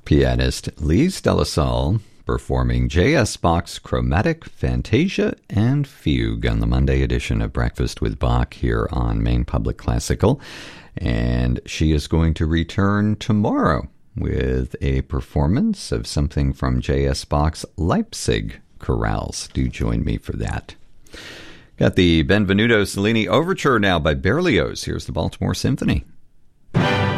Pianist Lise Delisle performing J.S. Bach's Chromatic Fantasia and Fugue on the Monday edition of Breakfast with Bach here on Maine Public Classical. And she is going to return tomorrow with a performance of something from J.S. Bach's Leipzig chorales. Do join me for that. Got the Benvenuto Cellini Overture now by Berlioz. Here's the Baltimore Symphony.